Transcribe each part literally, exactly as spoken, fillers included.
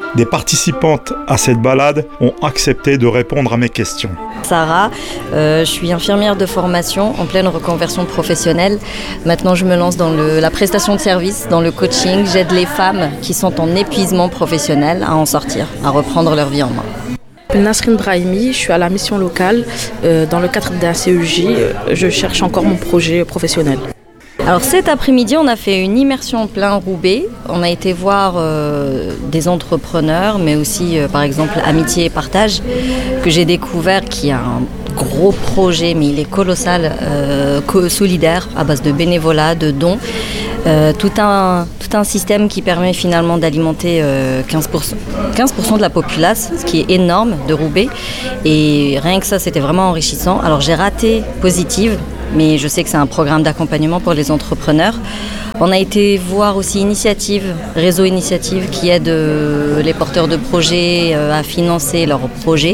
des participantes à cette balade ont accepté de répondre à mes questions. Sarah, euh, je suis infirmière de formation en pleine reconversion professionnelle. Maintenant, je me lance dans le, la prestation de service, dans le coaching. J'aide les femmes qui sont en épuisement professionnel à en sortir, à reprendre leur vie en main. Je suis Nasrine Brahimi, je suis à la mission locale. Euh, dans le cadre d'un C E J, je cherche encore mon projet professionnel. Alors cet après-midi, on a fait une immersion en plein Roubaix. On a été voir euh, des entrepreneurs, mais aussi euh, par exemple Amitié et Partage, que j'ai découvert, qui a un gros projet, mais il est colossal, euh, solidaire, à base de bénévolat, de dons. Euh, tout, un, tout un système qui permet finalement d'alimenter euh, quinze pour cent, quinze pour cent de la populace, ce qui est énorme de Roubaix. Et rien que ça, c'était vraiment enrichissant. Alors j'ai raté Positive, mais je sais que c'est un programme d'accompagnement pour les entrepreneurs. On a été voir aussi Initiative, Réseau Initiative, qui aide euh, les porteurs de projets euh, à financer leurs projets,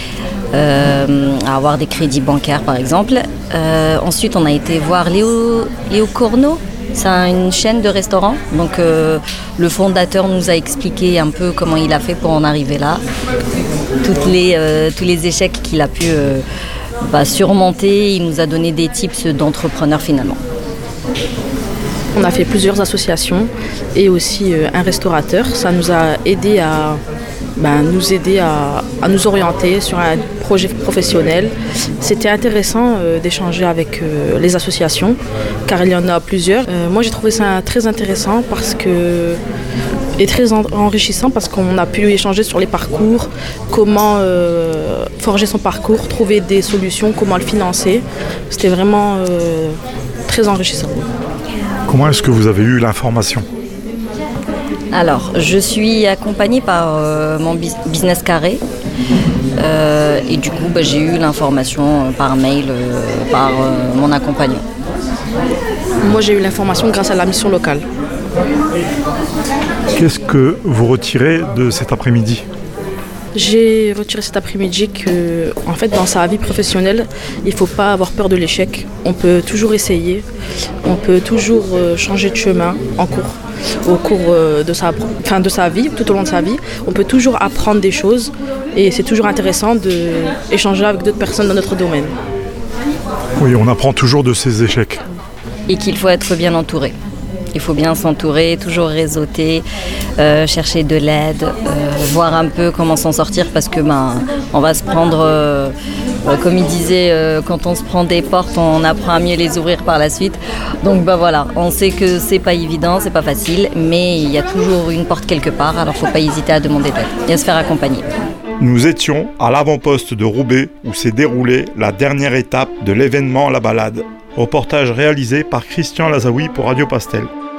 euh, à avoir des crédits bancaires par exemple. Euh, ensuite, on a été voir Léo, Léo Corneau. C'est une chaîne de restaurants, donc euh, le fondateur nous a expliqué un peu comment il a fait pour en arriver là, Toutes les, euh, tous les échecs qu'il a pu euh, bah, surmonter. Il nous a donné des tips d'entrepreneurs finalement. On a fait plusieurs associations et aussi euh, un restaurateur. Ça nous a aidé à ben, nous aider à, à nous orienter sur un projet professionnel. C'était intéressant euh, d'échanger avec euh, les associations, car il y en a plusieurs. Euh, moi, j'ai trouvé ça très intéressant parce que et très en- enrichissant parce qu'on a pu échanger sur les parcours, comment euh, forger son parcours, trouver des solutions, comment le financer. C'était vraiment euh, très enrichissant. Comment est-ce que vous avez eu l'information ? Alors, je suis accompagnée par euh, mon bis- business carré euh, et du coup, bah, j'ai eu l'information par mail, euh, par euh, mon accompagnant. Moi, j'ai eu l'information grâce à la mission locale. Qu'est-ce que vous retirez de cet après-midi ? J'ai retiré cet après-midi que, en fait, dans sa vie professionnelle, il ne faut pas avoir peur de l'échec. On peut toujours essayer, on peut toujours euh, changer de chemin en cours, au cours euh, de sa, enfin, de sa vie, tout au long de sa vie. On peut toujours apprendre des choses et c'est toujours intéressant d'échanger avec d'autres personnes dans notre domaine. Oui, on apprend toujours de ses échecs. Et qu'il faut être bien entouré. Il faut bien s'entourer, toujours réseauter, euh, chercher de l'aide, euh, voir un peu comment s'en sortir parce que ben, on va se prendre, euh, euh, comme il disait, euh, quand on se prend des portes, on apprend à mieux les ouvrir par la suite. Donc ben voilà, on sait que c'est pas évident, c'est pas facile, mais il y a toujours une porte quelque part, alors faut pas hésiter à demander d'aide et à se faire accompagner. Nous étions à l'avant-poste de Roubaix où s'est déroulée la dernière étape de l'événement La Balade. Reportage réalisé par Christian Lazaoui pour Radio Pastel.